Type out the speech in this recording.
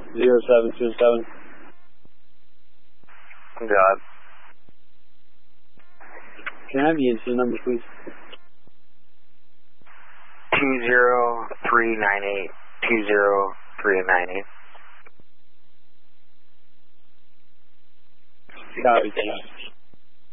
0727. God. Can I have the incident numbers, please? 20398. 20398. Copy, thank you.